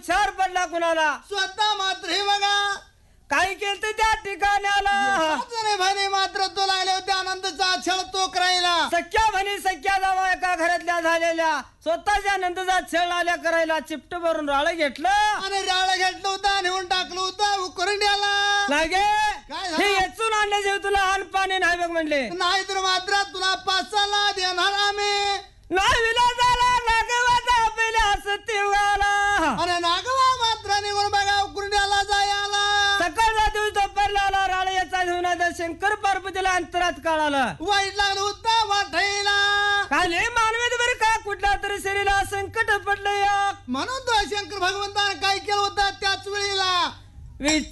क्षार पडला कुणाला स्वतः मात्र हे बघा काही केलं त्या ठिकाण्याला भणी मात्र तो लागले होते आनंदचा छळ तो करायला सख्या भणी सख्या जावा एका घरातल्या झालेल्या स्वतःच्या आनंदाचा छळ आल्या करायला चिपट भरून राळ घेतलं आणि राळ घेतलं होतं नेऊन टाकलं होतं उकरंड्याला लागे काय हे येचून आणल्याशिवाय तुला अन्न पाणी नाही बघ म्हणले नाही तर मात्र तुला पाचाला देणार आम्ही नाही विलासाला नागवाचा पहिल्या सत्यवाला आणि नागवा मात्र निघून बघा उकरंड्याला जायला सकाळचा दिवस दुपारला राळ याचा घेऊन शंकर पार्वतीला अंतरात काढाला वाईट लागलं होतं वाटायला खाली मानवी बरं का कुठल्या तरी शरीराला संकट पडलं या म्हणून तो शंकर भगवंताने काय केलं होतं त्याच वेळेला